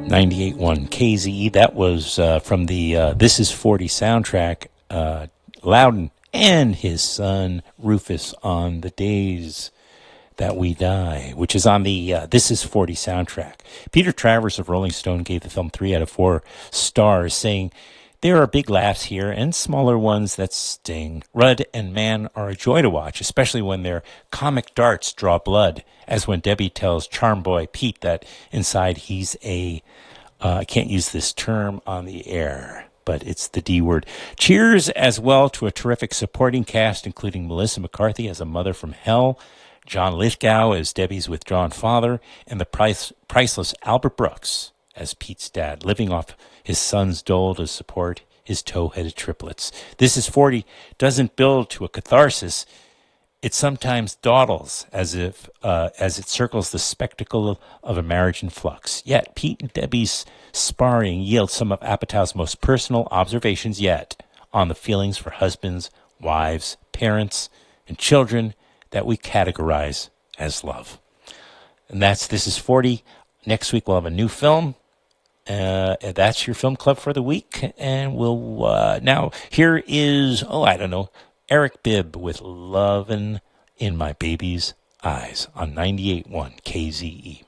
98.1 KZE. That was from the This Is 40 soundtrack. Loudon and his son Rufus on the Days That We Die, which is on the This Is 40 soundtrack. Peter Travers of Rolling Stone gave the film 3 out of 4 stars, saying, "There are big laughs here and smaller ones that sting. Rudd and Mann are a joy to watch, especially when their comic darts draw blood, as when Debbie tells charm boy Pete that inside he's a, I can't use this term on the air, but it's the D word. Cheers as well to a terrific supporting cast, including Melissa McCarthy as a mother from hell, John Lithgow as Debbie's withdrawn father, and the priceless Albert Brooks as Pete's dad, living off his son's dole to support his tow-headed triplets. This Is 40 doesn't build to a catharsis. It sometimes dawdles as it circles the spectacle of a marriage in flux. Yet Pete and Debbie's sparring yields some of Apatow's most personal observations yet on the feelings for husbands, wives, parents, and children that we categorize as love. And that's This Is 40. Next week we'll have a new film. That's your film club for the week. And we'll now, here is, Eric Bibb with Lovin' in My Baby's Eyes on 98.1 KZE.